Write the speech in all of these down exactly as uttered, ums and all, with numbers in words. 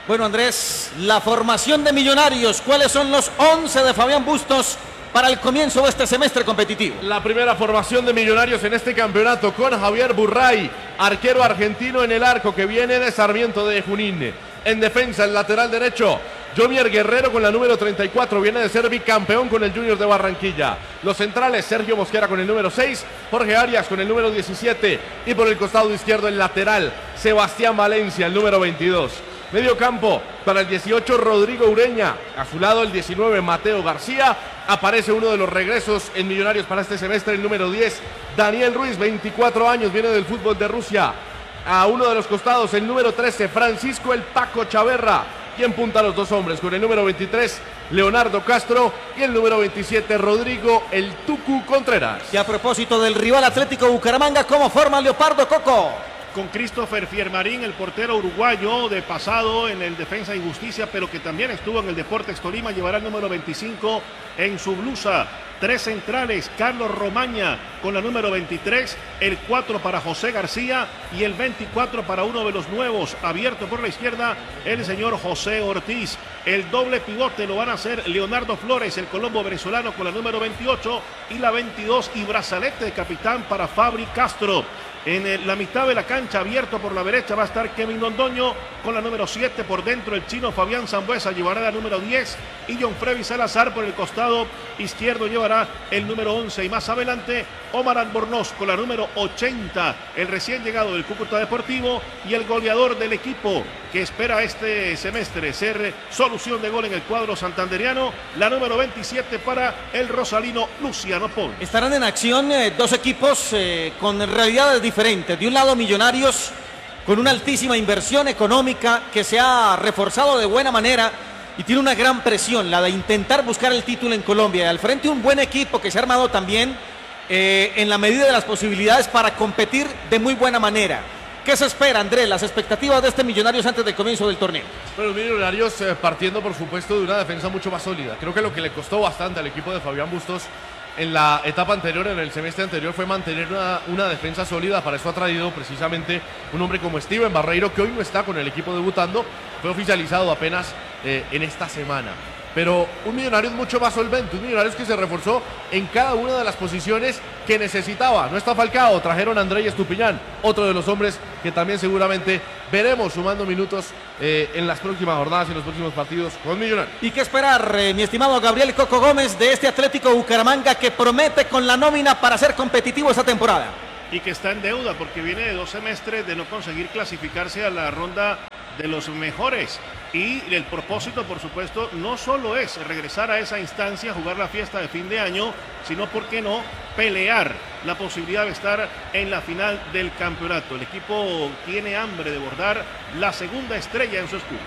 Bueno, Andrés, la formación de Millonarios, ¿cuáles son los once de Fabián Bustos para el comienzo de este semestre competitivo? La primera formación de Millonarios en este campeonato con Javier Burray, arquero argentino en el arco que viene de Sarmiento de Junín. En defensa, el lateral derecho, Jomier Guerrero con la número treinta y cuatro, viene de ser bicampeón con el Junior de Barranquilla. Los centrales, Sergio Mosquera con el número seis, Jorge Arias con el número diecisiete y por el costado izquierdo el lateral, Sebastián Valencia, el número veintidós. Medio campo, para el dieciocho, Rodrigo Ureña. A su lado, el diecinueve, Mateo García. Aparece uno de los regresos en Millonarios para este semestre, el número diez, Daniel Ruiz, veinticuatro años, viene del fútbol de Rusia. A uno de los costados, el número trece, Francisco el Paco Chaverra. Y en punta los dos hombres, con el número veintitrés, Leonardo Castro. Y el número veintisiete, Rodrigo el Tucu Contreras. Y a propósito del rival Atlético Bucaramanga, ¿cómo forma Leopardo, Coco? Con Christopher Fiermarín, el portero uruguayo de pasado en el Defensa y Justicia, pero que también estuvo en el Deportes Tolima, llevará el número veinticinco en su blusa. Tres centrales, Carlos Romaña con la número veintitrés, el cuatro para José García y el veinticuatro para uno de los nuevos, abierto por la izquierda, el señor José Ortiz. El doble pivote lo van a hacer Leonardo Flores, el colombo venezolano, con la número veintiocho y la veintidós, y brazalete de capitán para Fabri Castro. En la mitad de la cancha, abierto por la derecha, va a estar Kevin Londoño con la número siete. Por dentro, el chino Fabián Zambuesa llevará la número diez. Y John Freddy Salazar por el costado izquierdo llevará el número once. Y más adelante, Omar Albornoz con la número ochenta. El recién llegado del Cúcuta Deportivo y el goleador del equipo que espera este semestre ser solución de gol en el cuadro santanderiano. La número veintisiete para el rosalino Luciano Pons. Estarán en acción eh, dos equipos eh, con realidades diferentes. De un lado, Millonarios con una altísima inversión económica que se ha reforzado de buena manera y tiene una gran presión, la de intentar buscar el título en Colombia. Y al frente, un buen equipo que se ha armado también eh, en la medida de las posibilidades para competir de muy buena manera. ¿Qué se espera, Andrés? Las expectativas de este Millonarios antes del comienzo del torneo. Bueno, Millonarios eh, partiendo, por supuesto, de una defensa mucho más sólida. Creo que lo que le costó bastante al equipo de Fabián Bustos en la etapa anterior, en el semestre anterior, fue mantener una, una defensa sólida. Para eso ha traído precisamente un hombre como Steven Barreiro, que hoy no está con el equipo debutando. Fue oficializado apenas eh, en esta semana. Pero un Millonarios mucho más solvente, un Millonarios que se reforzó en cada una de las posiciones que necesitaba. No está Falcao, trajeron a Andrés Estupiñán, otro de los hombres que también seguramente veremos sumando minutos eh, en las próximas jornadas y en los próximos partidos con Millonarios. ¿Y qué esperar, eh, mi estimado Gabriel Coco Gómez, de este Atlético Bucaramanga que promete con la nómina para ser competitivo esta temporada? Y que está en deuda porque viene de dos semestres de no conseguir clasificarse a la ronda de los mejores. Y el propósito, por supuesto, no solo es regresar a esa instancia, jugar la fiesta de fin de año, sino, ¿por qué no?, pelear la posibilidad de estar en la final del campeonato. El equipo tiene hambre de bordar la segunda estrella en su escudo.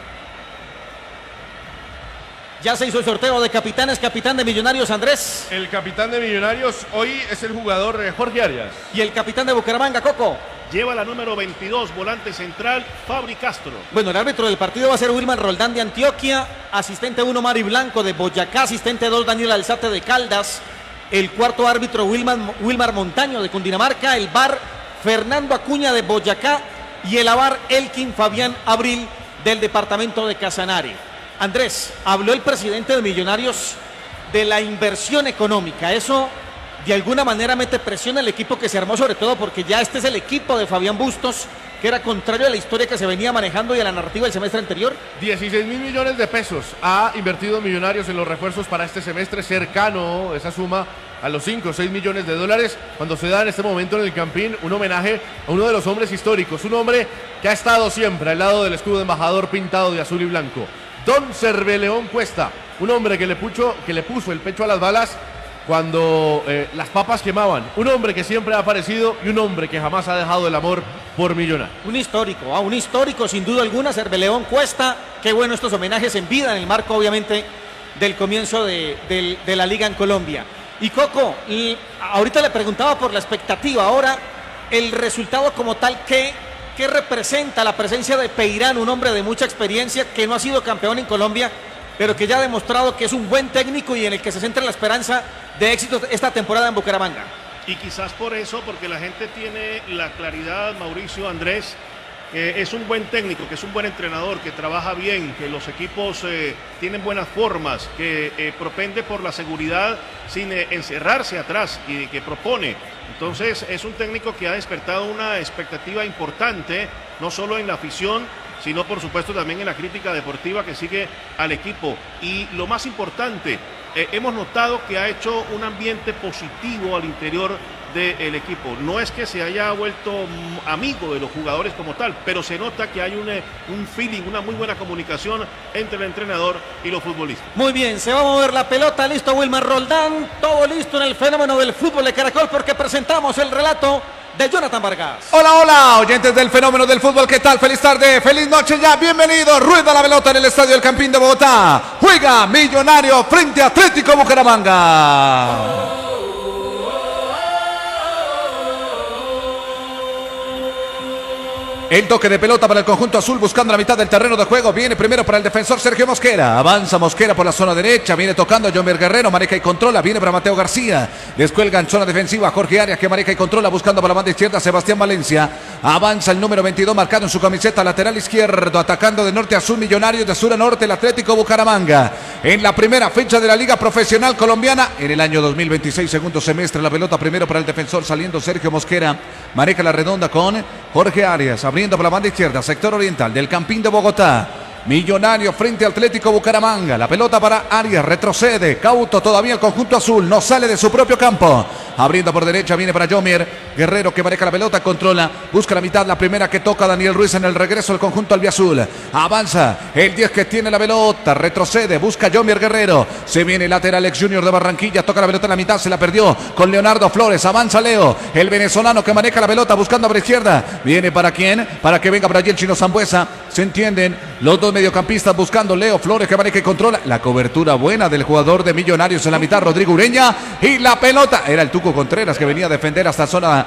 Ya se hizo el sorteo de capitanes, capitán de Millonarios, Andrés. El capitán de Millonarios hoy es el jugador eh, Jorge Arias. Y el capitán de Bucaramanga, Coco. Lleva la número veintidós, volante central, Fabri Castro. Bueno, el árbitro del partido va a ser Wilman Roldán de Antioquia, asistente uno Mari Blanco de Boyacá, asistente dos Daniel Alzate de Caldas, el cuarto árbitro Wilman, Wilmar Montaño de Cundinamarca, el V A R Fernando Acuña de Boyacá y el A V A R Elkin Fabián Abril del departamento de Casanare. Andrés, habló el presidente de Millonarios de la inversión económica. Eso de alguna manera mete presión al equipo que se armó, sobre todo porque ya este es el equipo de Fabián Bustos, que era contrario a la historia que se venía manejando y a la narrativa del semestre anterior. dieciséis mil millones de pesos ha invertido Millonarios en los refuerzos para este semestre, cercano esa suma a los cinco o seis millones de dólares, cuando se da en este momento en el Campín un homenaje a uno de los hombres históricos, un hombre que ha estado siempre al lado del escudo de embajador pintado de azul y blanco. Don Cerveleón Cuesta, un hombre que le, pucho, que le puso el pecho a las balas cuando eh, las papas quemaban, un hombre que siempre ha aparecido y un hombre que jamás ha dejado el amor por Millonarios. Un histórico, ¿ah? un histórico sin duda alguna, Cerveleón Cuesta. Qué bueno estos homenajes en vida, en el marco obviamente del comienzo de, de, de la liga en Colombia. Y Coco, y ahorita le preguntaba por la expectativa, ahora el resultado como tal, ¿qué, qué representa la presencia de Peirán, un hombre de mucha experiencia que no ha sido campeón en Colombia, pero que ya ha demostrado que es un buen técnico y en el que se centra la esperanza de éxito esta temporada en Bucaramanga? Y quizás por eso, porque la gente tiene la claridad, Mauricio, Andrés, eh, es un buen técnico, que es un buen entrenador, que trabaja bien, que los equipos eh, tienen buenas formas, que eh, propende por la seguridad sin eh, encerrarse atrás y que propone. Entonces es un técnico que ha despertado una expectativa importante, no solo en la afición, sino por supuesto también en la crítica deportiva que sigue al equipo. Y lo más importante, eh, hemos notado que ha hecho un ambiente positivo al interior del equipo. No es que se haya vuelto amigo de los jugadores como tal, pero se nota que hay un, un feeling, una muy buena comunicación entre el entrenador y los futbolistas. Muy bien, se va a mover la pelota, listo Wilmar Roldán, todo listo en el fenómeno del fútbol de Caracol porque presentamos el relato de Jonathan Vargas. Hola, hola, oyentes del fenómeno del fútbol, ¿qué tal? Feliz tarde, feliz noche ya, bienvenidos. Rueda la pelota en el estadio El Campín de Bogotá. Juega Millonario frente a Atlético Bucaramanga. El toque de pelota para el conjunto azul buscando la mitad del terreno de juego. Viene primero para el defensor Sergio Mosquera. Avanza Mosquera por la zona derecha. Viene tocando a Jomer Guerrero. Maneja y controla. Viene para Mateo García. Descuelga en zona defensiva Jorge Arias que maneja y controla buscando por la banda izquierda Sebastián Valencia. Avanza el número veintidós marcado en su camiseta lateral izquierdo. Atacando de norte a sur Millonarios, de sur a norte el Atlético Bucaramanga. En la primera fecha de la Liga Profesional Colombiana en el año dos mil veintiséis, segundo semestre. La pelota primero para el defensor saliendo Sergio Mosquera. Maneja la redonda con Jorge Arias. Abriendo por la banda izquierda, sector oriental del Campín de Bogotá. Millonario frente al Atlético Bucaramanga. La pelota para Arias, retrocede. Cauto todavía el conjunto azul. No sale de su propio campo. Abriendo por derecha, viene para Jomer Guerrero que maneja la pelota, controla. Busca la mitad, la primera que toca Daniel Ruiz en el regreso del conjunto albiazul. Avanza el diez que tiene la pelota. Retrocede, busca Jomer Guerrero. Se viene lateral ex Junior de Barranquilla. Toca la pelota en la mitad, se la perdió con Leonardo Flores. Avanza Leo, el venezolano que maneja la pelota buscando a la izquierda. Viene para quién? Para que venga para allí el Chino Sambuesa. Se entienden los dos mediocampistas buscando Leo Flores que maneja y controla. La cobertura buena del jugador de Millonarios en la mitad, Rodrigo Ureña. Y la pelota era el Tuco Contreras que venía a defender hasta zona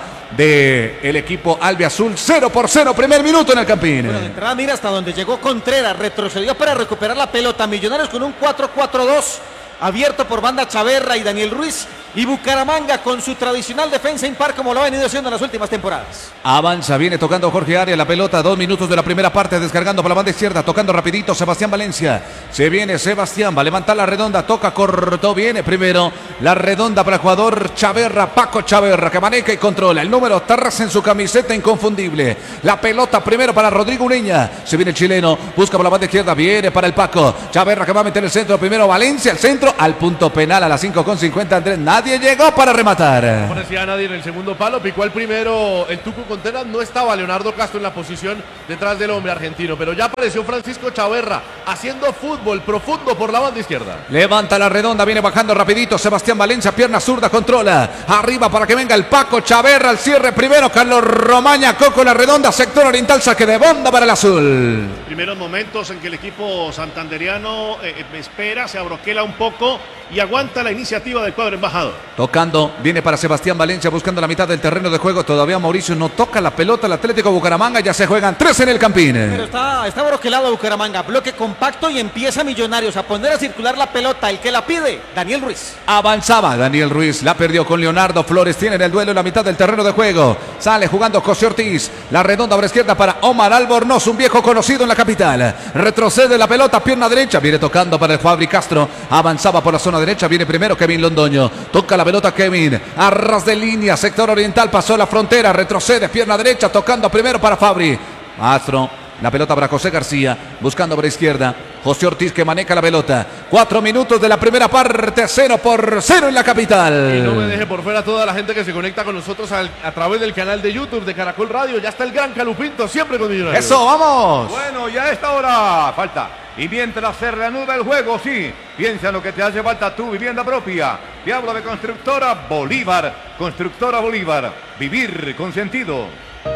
del equipo albiazul. Cero por cero, primer minuto en el Campín. Bueno, de entrada mira hasta donde llegó Contreras, retrocedió para recuperar la pelota. Millonarios con un cuatro cuatro dos abierto por banda Chaverra y Daniel Ruiz. Y Bucaramanga con su tradicional defensa impar como lo ha venido haciendo en las últimas temporadas. Avanza, viene tocando Jorge Arias la pelota, dos minutos de la primera parte, descargando por la banda izquierda, tocando rapidito Sebastián Valencia. Se viene Sebastián, va a levantar la redonda, toca, cortó, viene primero la redonda para el jugador Chaverra, Paco Chaverra, que maneja y controla. El número tres en su camiseta, inconfundible. La pelota primero para Rodrigo Ureña. Se viene el chileno, busca por la banda izquierda, viene para el Paco. Chaverra que va a meter el centro, primero Valencia, el centro, al punto penal a las cinco con cincuenta, Andrés. Nadie llegó para rematar. No parecía nadie en el segundo palo, picó el primero el Tuco Contreras. No estaba Leonardo Castro en la posición detrás del hombre argentino, pero ya apareció Francisco Chaverra haciendo fútbol profundo por la banda izquierda. Levanta la redonda, viene bajando rapidito Sebastián Valencia, pierna zurda, controla. Arriba para que venga el Paco Chaverra, al cierre primero Carlos Romaña, Coco la redonda, sector oriental, saque de banda para el azul. Primeros momentos en que el equipo santanderiano eh, espera, se abroquela un poco y aguanta la iniciativa del cuadro embajador. Tocando, viene para Sebastián Valencia buscando la mitad del terreno de juego. Todavía Mauricio no toca la pelota. El Atlético Bucaramanga, ya se juegan tres en el Campín. Pero está, está broquelado Bucaramanga, bloque compacto y empieza Millonarios a poner a circular la pelota. El que la pide, Daniel Ruiz. Avanzaba Daniel Ruiz, la perdió con Leonardo Flores. Tienen el duelo en la mitad del terreno de juego. Sale jugando José Ortiz. La redonda por izquierda para Omar Albornoz, un viejo conocido en la capital. Retrocede la pelota, pierna derecha. Viene tocando para el Fabri Castro. Avanzaba por la zona derecha. Viene primero Kevin Londoño. Toca la pelota Kevin. A ras de línea, sector oriental. Pasó la frontera. Retrocede, pierna derecha. Tocando primero para Fabri. Astro. La pelota para José García, buscando por izquierda. José Ortiz que maneja la pelota. Cuatro minutos de la primera parte, cero por cero en la capital. Y no me deje por fuera a toda la gente que se conecta con nosotros al, a través del canal de YouTube de Caracol Radio. Ya está el gran Calupinto, siempre con Millonarios. Eso, vamos. Bueno, ya a esta hora falta. Y mientras se reanuda el juego, sí, piensa en lo que te hace falta tu vivienda propia. Te hablo de Constructora Bolívar. Constructora Bolívar. Vivir con sentido.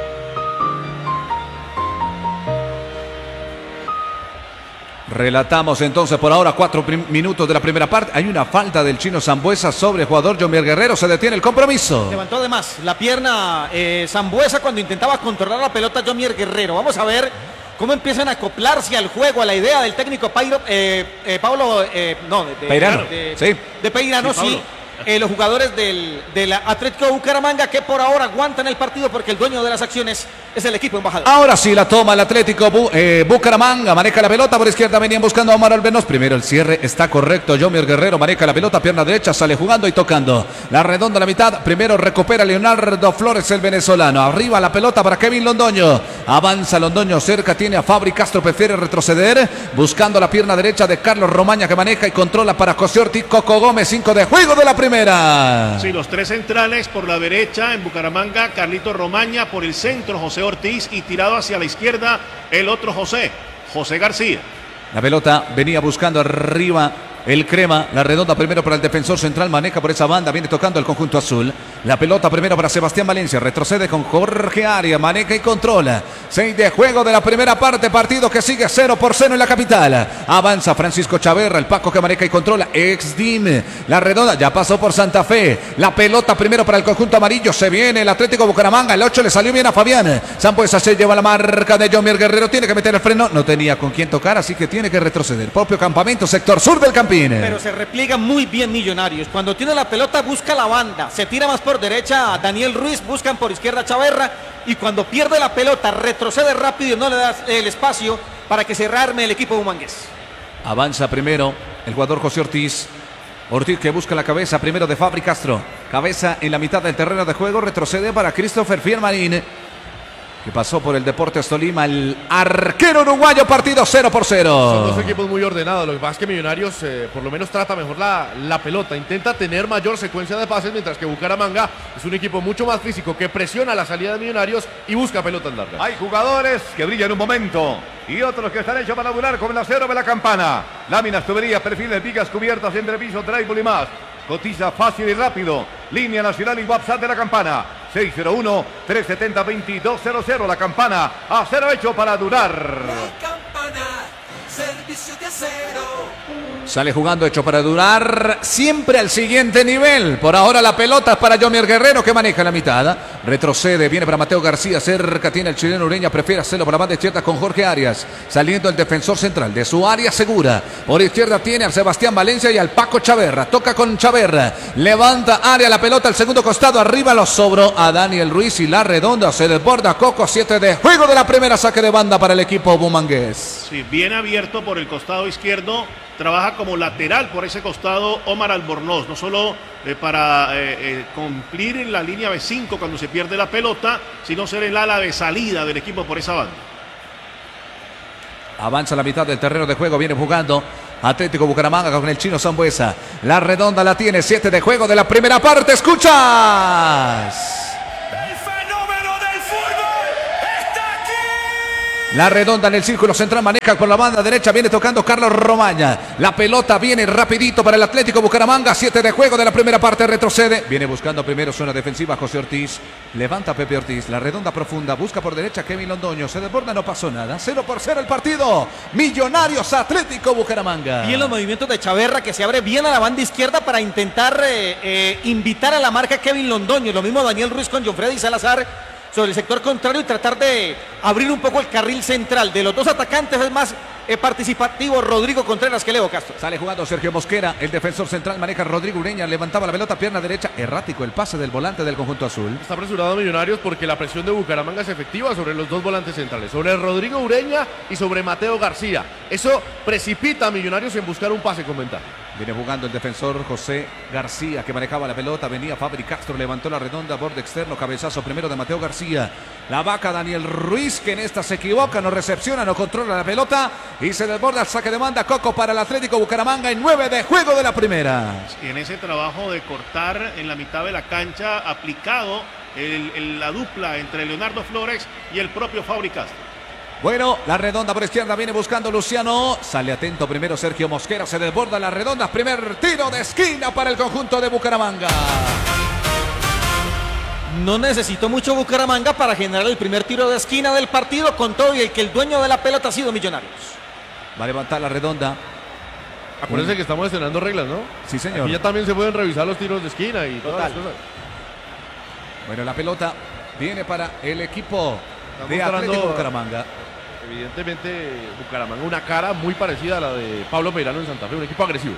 Relatamos entonces por ahora cuatro minutos de la primera parte. Hay una falta del Chino Sambuesa sobre el jugador Jomer Guerrero. Se detiene el compromiso. Levantó además la pierna eh, Sambuesa cuando intentaba controlar la pelota Jomer Guerrero. Vamos a ver cómo empiezan a acoplarse al juego, a la idea del técnico Pairo, eh, eh, Pablo, eh, no, de, de, Peirano, de, sí. de Peirano, sí. sí. eh, los jugadores del, del Atlético de Bucaramanga, que por ahora aguantan el partido porque el dueño de las acciones es el equipo embajador. Ahora sí la toma el Atlético Bu eh, Bucaramanga, maneja la pelota por izquierda, venían buscando a Omar Albenos. Primero el cierre está correcto, Jomier Guerrero maneja la pelota, pierna derecha, sale jugando y tocando. La redonda a la mitad, primero recupera Leonardo Flores, el venezolano. Arriba la pelota para Kevin Londoño. Avanza Londoño, cerca tiene a Fabri Castro, prefiere retroceder, buscando la pierna derecha de Carlos Romaña, que maneja y controla para José Ortiz. Coco Gómez, cinco de juego de la primera. Sí, los tres centrales por la derecha en Bucaramanga, Carlito Romaña, por el centro José Ortiz y tirado hacia la izquierda el otro José, José García. La pelota venía buscando arriba el Crema, la redonda primero para el defensor central, maneja por esa banda, viene tocando el conjunto azul. La pelota primero para Sebastián Valencia, retrocede con Jorge Arias, maneja y controla. Seis de juego de la primera parte, partido que sigue cero por cero en la capital. Avanza Francisco Chaverra, el Paco que maneja y controla, ex-Dim. La redonda ya pasó por Santa Fe. La pelota primero para el conjunto amarillo, se viene el Atlético Bucaramanga, el ocho le salió bien a Fabián. Sambuesa se lleva la marca de Jomier Guerrero, tiene que meter el freno, no tenía con quién tocar, así que tiene que retroceder. Propio campamento, sector sur del Campín. Pero se repliega muy bien Millonarios. Cuando tiene la pelota busca la banda, se tira más por derecha a Daniel Ruiz, buscan por izquierda a Chaverra, y cuando pierde la pelota retrocede rápido y no le da el espacio para que se rearme el equipo bumangués. Avanza primero el jugador José Ortiz. Ortiz que busca la cabeza primero de Fabri Castro. Cabeza en la mitad del terreno de juego, retrocede para Christopher Fiermarín, que pasó por el Deportes Tolima, el arquero uruguayo, partido cero por cero. Son dos equipos muy ordenados, lo que pasa es que Millonarios eh, por lo menos trata mejor la, la pelota, intenta tener mayor secuencia de pases, mientras que Bucaramanga es un equipo mucho más físico, que presiona la salida de Millonarios y busca pelotas largas. Hay jugadores que brillan un momento y otros que están hechos para volar como el acero de la campana. Láminas, tuberías, perfiles, vigas, cubiertas, entrepiso, drywall y más. Cotiza fácil y rápido. Línea nacional y WhatsApp de la campana. seis cero uno, tres siete cero, dos dos cero cero. La campana, acero hecho para durar. La campana, servicio de acero. Sale jugando, hecho para durar, siempre al siguiente nivel. Por ahora la pelota es para Jomier Guerrero, que maneja la mitad. Retrocede, viene para Mateo García, cerca tiene el chileno Ureña, prefiere hacerlo por la banda izquierda con Jorge Arias. Saliendo el defensor central de su área segura. Por izquierda tiene a Sebastián Valencia y al Paco Chaverra. Toca con Chaverra, levanta área la pelota al segundo costado, arriba lo sobró a Daniel Ruiz y la redonda se desborda. Coco, siete de juego de la primera, saque de banda para el equipo bumangués. Sí, bien abierto por el costado izquierdo. Trabaja como lateral por ese costado Omar Albornoz, no solo eh, para eh, eh, cumplir en la línea B cinco cuando se pierde la pelota, sino ser el ala de salida del equipo por esa banda. Avanza la mitad del terreno de juego, viene jugando Atlético Bucaramanga con el chino Sambuesa. La redonda la tiene, siete de juego de la primera parte, escuchas. La redonda en el círculo central, maneja por la banda derecha, viene tocando Carlos Romaña. La pelota viene rapidito para el Atlético Bucaramanga, siete de juego de la primera parte, retrocede. Viene buscando primero zona defensiva José Ortiz, levanta Pepe Ortiz, la redonda profunda, busca por derecha Kevin Londoño, se desborda, no pasó nada, cero por cero el partido. Millonarios Atlético Bucaramanga. Bien los movimientos de Chaverra, que se abre bien a la banda izquierda para intentar eh, eh, invitar a la marca Kevin Londoño. Lo mismo Daniel Ruiz con John Freddy Salazar sobre el sector contrario y tratar de abrir un poco el carril central. De los dos atacantes es más eh, participativo Rodrigo Contreras que Leo Castro. Sale jugando Sergio Mosquera, el defensor central, maneja Rodrigo Ureña, levantaba la pelota, pierna derecha, errático el pase del volante del conjunto azul. Está apresurado Millonarios porque la presión de Bucaramanga es efectiva sobre los dos volantes centrales, sobre Rodrigo Ureña y sobre Mateo García. Eso precipita a Millonarios en buscar un pase con ventaja. Viene jugando el defensor José García, que manejaba la pelota, venía Fabri Castro, levantó la redonda, borde externo, cabezazo primero de Mateo García. La vaca Daniel Ruiz, que en esta se equivoca, no recepciona, no controla la pelota y se desborda el saque de banda. Coco para el Atlético Bucaramanga en nueve de juego de la primera. Y en ese trabajo de cortar en la mitad de la cancha, aplicado el, el, la dupla entre Leonardo Flores y el propio Fabri Castro. Bueno, la redonda por izquierda viene buscando Luciano. Sale atento primero Sergio Mosquera. Se desborda la redonda. Primer tiro de esquina para el conjunto de Bucaramanga. No necesitó mucho Bucaramanga para generar el primer tiro de esquina del partido, con todo y el que el dueño de la pelota ha sido Millonarios. Va a levantar la redonda. Acuérdense que estamos estrenando reglas, ¿no? Sí, señor. Aquí ya también se pueden revisar los tiros de esquina y todas las cosas. Bueno, la pelota viene para el equipo de Atlético Bucaramanga. Evidentemente Bucaramanga una cara muy parecida a la de Pablo Peirano en Santa Fe, un equipo agresivo.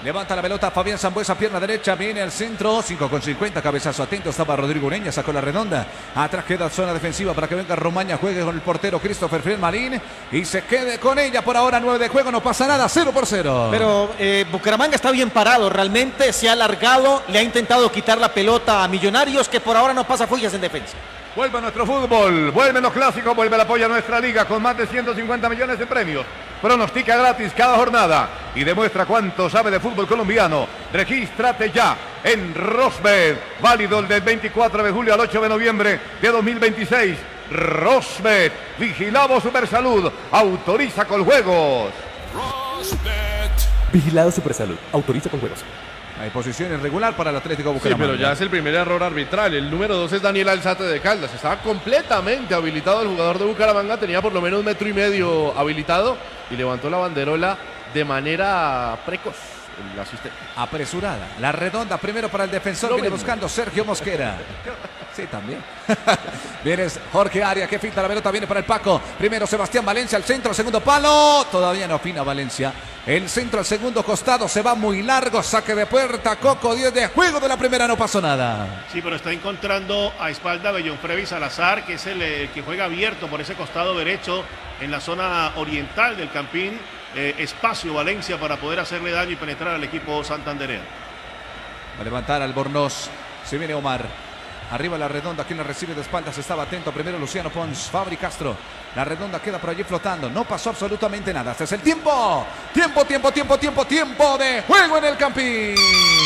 Levanta la pelota Fabián Sambuesa, pierna derecha, viene al centro, cinco con cincuenta, cabezazo atento, estaba Rodrigo Ureña, sacó la redonda, atrás queda zona defensiva para que venga Romaña, juegue con el portero Christopher Friedmarín y se quede con ella por ahora, nueve de juego, no pasa nada, cero por cero. Pero eh, Bucaramanga está bien parado, realmente se ha alargado, le ha intentado quitar la pelota a Millonarios, que por ahora no pasa fullas en defensa. Vuelve nuestro fútbol, vuelven los clásicos, vuelve el apoyo a nuestra liga con más de ciento cincuenta millones de premios. Pronostica gratis cada jornada y demuestra cuánto sabe de fútbol colombiano. Regístrate ya en Rosbet, válido del veinticuatro de julio al ocho de noviembre de dos mil veintiséis. Rosbet, vigilado Supersalud, autoriza con juegos. Vigilado Supersalud, autoriza con juegos. Hay posición irregular para el Atlético Sí, Bucaramanga. pero ya es el primer error arbitral. El número dos es Daniel Alzate de Caldas. Estaba completamente habilitado el jugador de Bucaramanga. Tenía por lo menos un metro y medio habilitado y levantó la banderola de manera precoz. El asistente. Apresurada. La redonda primero para el defensor. No Viene ven. buscando Sergio Mosquera. Sí, también. Viene Jorge Arias que filtra la pelota. Viene para el Paco. Primero Sebastián Valencia al centro. Segundo palo. Todavía no afina Valencia. El centro al segundo costado. Se va muy largo. Saque de puerta. Coco. diez de juego de la primera. No pasó nada. Sí, pero está encontrando a espalda Bellón Frevis Salazar, que es el eh, que juega abierto por ese costado derecho en la zona oriental del Campín. Eh, espacio Valencia para poder hacerle daño y penetrar al equipo santandereano. Va a levantar Albornoz. Se viene Omar. Arriba la redonda, quien la recibe de espaldas, estaba atento primero Luciano Pons, Fabri Castro. La redonda queda por allí flotando, no pasó absolutamente nada. Este es el tiempo, tiempo, tiempo, tiempo, tiempo, tiempo de juego en el Campín.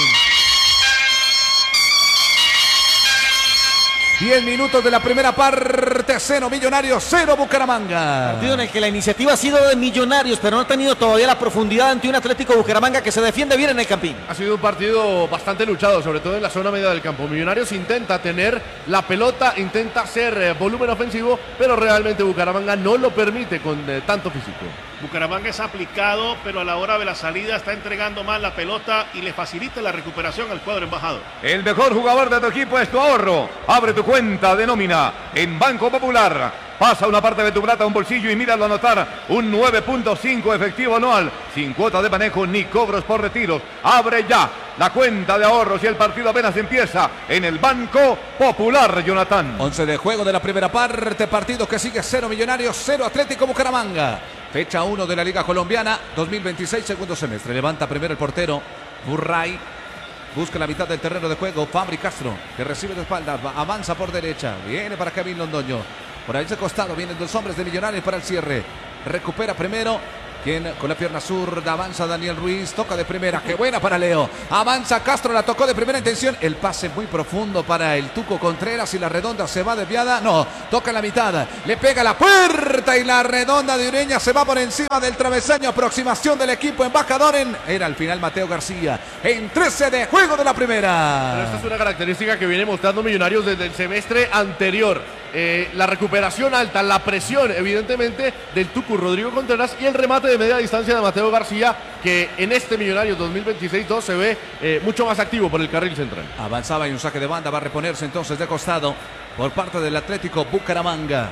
diez minutos de la primera parte, cero Millonarios, cero Bucaramanga. Partido en el que la iniciativa ha sido de Millonarios, pero no ha tenido todavía la profundidad ante un Atlético Bucaramanga que se defiende bien en el Campín. Ha sido un partido bastante luchado, sobre todo en la zona media del campo. Millonarios intenta tener la pelota, intenta hacer eh, volumen ofensivo, pero realmente Bucaramanga no lo permite con eh, tanto físico. Bucaramanga es aplicado, pero a la hora de la salida está entregando mal la pelota y le facilita la recuperación al cuadro embajador. El mejor jugador de tu equipo es tu ahorro. Abre tu cuenta de nómina en Banco Popular. Pasa una parte de tu plata a un bolsillo y míralo anotar. Un nueve punto cinco efectivo anual. Sin cuota de manejo ni cobros por retiros. Abre ya la cuenta de ahorros y el partido apenas empieza en el Banco Popular, Jonathan. once de juego de la primera parte, partido que sigue cero Millonarios, cero Atlético Bucaramanga. Fecha uno de la Liga Colombiana, dos mil veintiséis, segundo semestre. Levanta primero el portero, Burray. Busca la mitad del terreno de juego, Fabri Castro, que recibe de espaldas, va, avanza por derecha. Viene para Kevin Londoño. Por ahí ese costado vienen dos hombres de Millonarios para el cierre. Recupera primero. Quien con la pierna zurda avanza Daniel Ruiz, toca de primera, qué buena para Leo, avanza Castro, la tocó de primera intención, el pase muy profundo para el Tuco Contreras y la redonda se va desviada, no, toca en la mitad, le pega la puerta y la redonda de Ureña se va por encima del travesaño, aproximación del equipo embajador en, era al final Mateo García, en trece de juego de la primera. Pero esta es una característica que viene mostrando Millonarios desde el semestre anterior. Eh, la recuperación alta, la presión evidentemente del Tucu Rodrigo Contreras y el remate de media distancia de Mateo García, que en este Millonarios dos mil veintiséis dos se ve eh, mucho más activo por el carril central. Avanzaba y un saque de banda, va a reponerse entonces de costado por parte del Atlético Bucaramanga.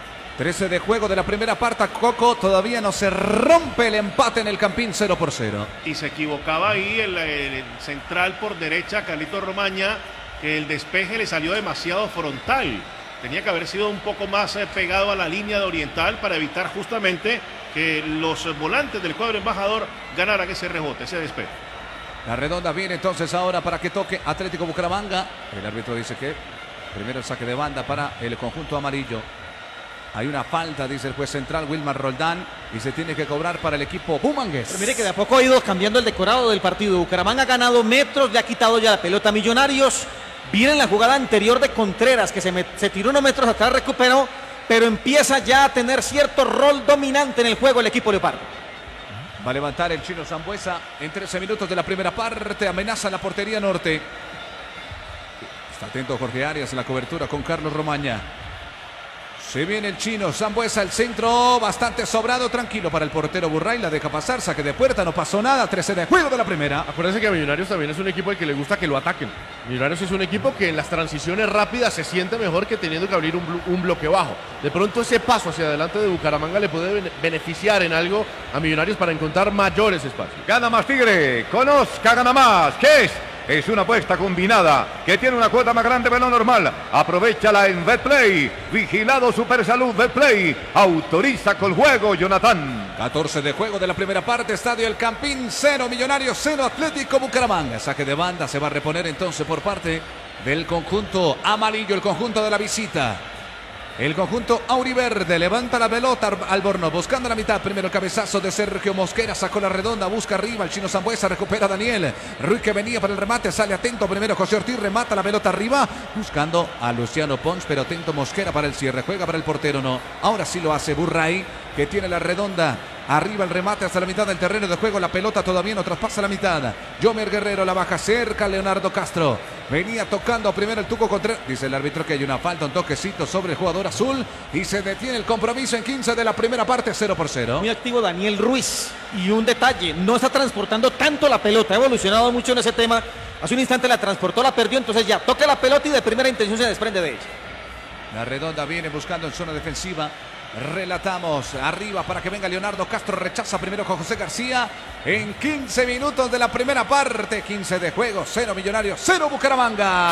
trece de juego de la primera parte, Coco, todavía no se rompe el empate en el Campín, cero por cero. Y se equivocaba ahí el, el central por derecha, Carlito Romaña, que el despeje le salió demasiado frontal. Tenía que haber sido un poco más eh, pegado a la línea de Oriental para evitar justamente que los eh, volantes del cuadro embajador ganaran ese rebote, ese despeje. La redonda viene entonces ahora para que toque Atlético Bucaramanga. El árbitro dice que primero el saque de banda para el conjunto amarillo. Hay una falta, dice el juez central Wilmar Roldán, y se tiene que cobrar para el equipo bumangués. Pero mire que de a poco ha ido cambiando el decorado del partido. Bucaramanga ha ganado metros, le ha quitado ya la pelota a Millonarios. Viene en la jugada anterior de Contreras, que se, me, se tiró unos metros atrás, recuperó, pero empieza ya a tener cierto rol dominante en el juego el equipo leopardo. Va a levantar el chino Sambuesa en trece minutos de la primera parte, amenaza la portería norte. Está atento Jorge Arias en la cobertura con Carlos Romaña. Se viene el chino, Sambuesa al centro, bastante sobrado, tranquilo para el portero Burray, la deja pasar, saque de puerta, no pasó nada, trece de juego de la primera. Acuérdense que Millonarios también es un equipo al que le gusta que lo ataquen. Millonarios es un equipo que en las transiciones rápidas se siente mejor que teniendo que abrir un, blo un bloque bajo. De pronto ese paso hacia adelante de Bucaramanga le puede ben beneficiar en algo a Millonarios para encontrar mayores espacios. Gana más Tigre, conozca, gana más. ¿Qué es? Es una apuesta combinada que tiene una cuota más grande de lo normal. Aprovechala en Betplay. Vigilado Supersalud Betplay. Autoriza con juego, Jonathan. catorce de juego de la primera parte. Estadio El Campín. cero Millonarios, cero Atlético Bucaramanga. Saque de banda. Se va a reponer entonces por parte del conjunto amarillo. El conjunto de la visita. El conjunto auriverde levanta la pelota. Albornoz buscando la mitad. Primero el cabezazo de Sergio Mosquera. Sacó la redonda. Busca arriba. El chino Sambuesa recupera a Daniel. Ruiz que venía para el remate. Sale atento. Primero José Ortiz. Remata la pelota arriba. Buscando a Luciano Pons. Pero atento Mosquera para el cierre. Juega para el portero. No. Ahora sí lo hace Burray. Que tiene la redonda. Arriba el remate hasta la mitad del terreno de juego. La pelota todavía no traspasa la mitad. Jomer Guerrero la baja cerca. Leonardo Castro. Venía tocando primero el Tuco Contreras. Dice el árbitro que hay una falta, un toquecito sobre el jugador azul. Y se detiene el compromiso en quince de la primera parte, cero por cero. Muy activo Daniel Ruiz. Y un detalle, no está transportando tanto la pelota. Ha evolucionado mucho en ese tema. Hace un instante la transportó, la perdió. Entonces ya toca la pelota y de primera intención se desprende de ella. La redonda viene buscando en zona defensiva. Relatamos arriba para que venga Leonardo Castro. Rechaza primero con José García. En quince minutos de la primera parte. quince de juego. cero Millonarios, cero Bucaramanga.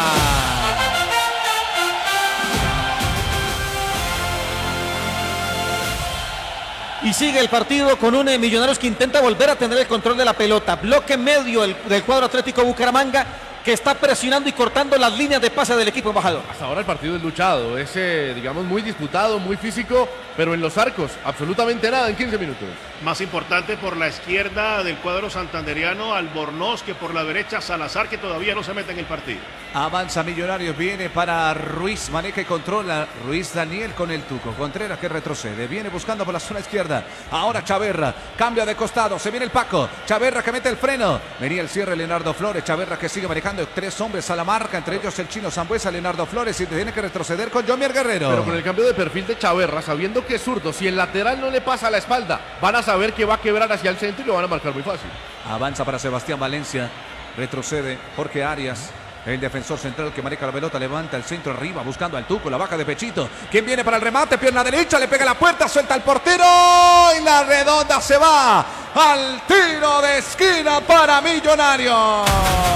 Y sigue el partido con un eh, Millonarios que intenta volver a tener el control de la pelota. Bloque medio el, del cuadro Atlético Bucaramanga, que está presionando y cortando las líneas de pase del equipo embajador. Hasta ahora el partido es luchado, es eh, digamos muy disputado, muy físico, pero en los arcos absolutamente nada en quince minutos. Más importante por la izquierda del cuadro santanderiano Albornoz que por la derecha Salazar, que todavía no se mete en el partido. Avanza Millonarios, viene para Ruiz, maneja y controla Ruiz Daniel con el Tuco. Contreras que retrocede, viene buscando por la zona izquierda. Ahora Chaverra, cambia de costado, se viene el Paco. Chaverra que mete el freno. Venía el cierre Leonardo Flores, Chaverra que sigue manejando tres hombres a la marca, entre ellos el chino Sambuesa, Leonardo Flores, y tiene que retroceder con Jomer Guerrero. Pero con el cambio de perfil de Chaverra, sabiendo que es zurdo, si el lateral no le pasa a la espalda, van a saber que va a quebrar hacia el centro y lo van a marcar muy fácil. Avanza para Sebastián Valencia, retrocede Jorge Arias. El defensor central que maneja la pelota, levanta el centro arriba, buscando al Tuco, la baja de pechito. ¿Quién viene para el remate? Pierna derecha, le pega la puerta, suelta al portero y la redonda se va al tiro de esquina para Millonarios.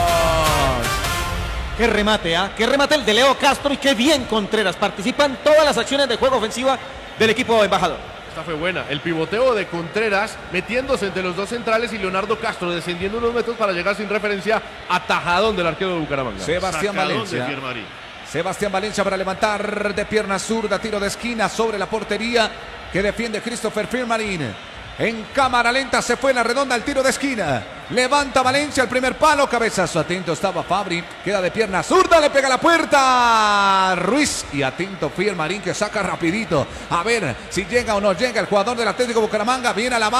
Qué remate, ¿ah? ¿eh? Qué remate el de Leo Castro y qué bien Contreras. Participan todas las acciones de juego ofensiva del equipo embajador. Esta fue buena. El pivoteo de Contreras metiéndose entre los dos centrales y Leonardo Castro descendiendo unos metros para llegar sin referencia a tajadón del arquero de Bucaramanga. Sebastián Valencia. Sebastián Valencia para levantar de pierna zurda, tiro de esquina sobre la portería que defiende Christopher Firmarín. En cámara lenta se fue la redonda al tiro de esquina. Levanta Valencia al primer palo. Cabezazo. Atento estaba Fabri. Queda de pierna zurda. Le pega la puerta. Ruiz. Y atento Firmarín que saca rapidito. A ver si llega o no llega el jugador del Atlético Bucaramanga. Viene a la